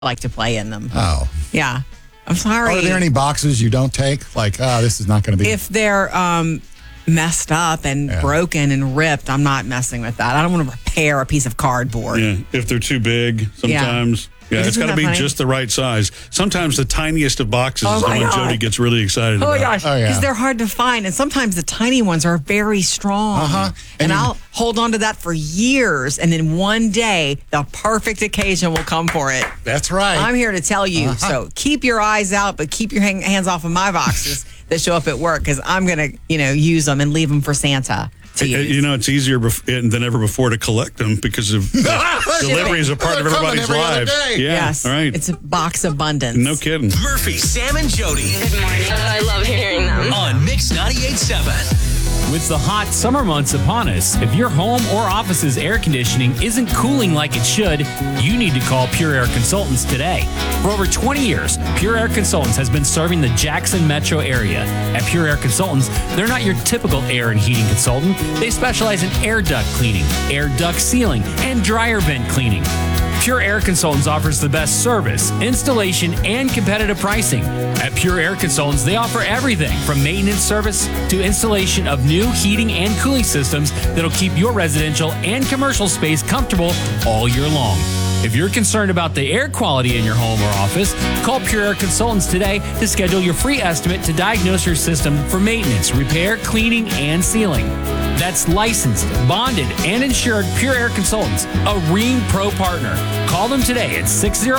I like to play in them. Oh. Yeah. I'm sorry. Are there any boxes you don't take? Like, this is not going to be... If they're messed up and broken and ripped, I'm not messing with that. I don't want to repair a piece of cardboard. Yeah, if they're too big sometimes. Yeah, it's got to be just the right size. Sometimes the tiniest of boxes is the one Jody gets really excited about. Oh, my gosh. Oh, yeah. Because they're hard to find. And sometimes the tiny ones are very strong. Uh-huh. And I'll hold on to that for years. And then one day, the perfect occasion will come for it. That's right. I'm here to tell you. So keep your eyes out, but keep your hands off of my boxes that show up at work because I'm going to, use them and leave them for Santa. It's easier than ever before to collect them because of delivery is a part of everybody's lives. Yeah, yes. All right. It's a box abundance. No kidding. Murphy, Sam, and Jody. Good morning. I love hearing them. On Mix 98.7. With the hot summer months upon us, if your home or office's air conditioning isn't cooling like it should, you need to call Pure Air Consultants today. For over 20 years, Pure Air Consultants has been serving the Jackson metro area. At Pure Air Consultants, they're not your typical air and heating consultant. They specialize in air duct cleaning, air duct sealing, and dryer vent cleaning. Pure Air Consultants offers the best service, installation, and competitive pricing. At Pure Air Consultants, they offer everything from maintenance service to installation of new heating and cooling systems that'll keep your residential and commercial space comfortable all year long. If you're concerned about the air quality in your home or office, call Pure Air Consultants today to schedule your free estimate to diagnose your system for maintenance, repair, cleaning, and sealing. That's licensed, bonded, and insured Pure Air Consultants, a Rheem Pro partner. Call them today at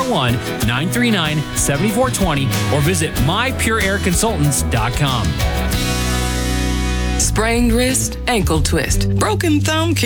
601-939-7420 or visit mypureairconsultants.com. Sprained wrist, ankle twist, broken thumb.